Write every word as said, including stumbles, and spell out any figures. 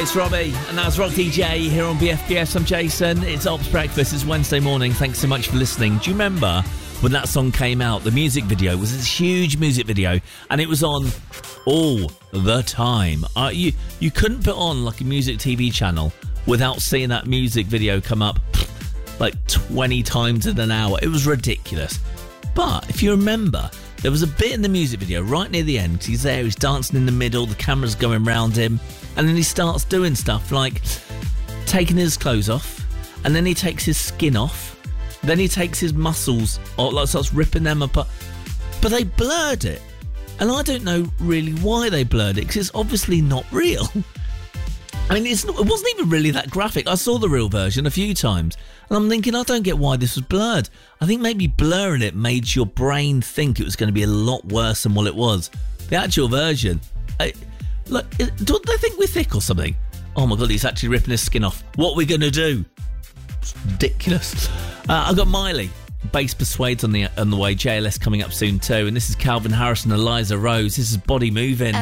It's Robbie, and that's Rock D J here on B F P S. I'm Jason. It's Ops Breakfast. It's Wednesday morning. Thanks so much for listening. Do you remember when that song came out? The music video was this huge music video, and it was on all the time. Uh, you you couldn't put on like a music T V channel without seeing that music video come up like twenty times in an hour. It was ridiculous. But if you remember, there was a bit in the music video right near the end. He's there, he's dancing in the middle, the camera's going round him, and then he starts doing stuff like taking his clothes off, and then he takes his skin off, then he takes his muscles, or like starts ripping them apart. But they blurred it, and I don't know really why they blurred it, because it's obviously not real. I mean, it's not, it wasn't even really that graphic. I saw the real version a few times, and I'm thinking, I don't get why this was blurred. I think maybe blurring it made your brain think it was going to be a lot worse than what it was. The actual version, I, look, do they think we're thick or something? Oh my God, he's actually ripping his skin off. What are we going to do? It's ridiculous. Uh, I've got Miley. Bass Persuades on the on the way. J L S coming up soon too. And this is Calvin Harris and Eliza Rose. This is Body Moving.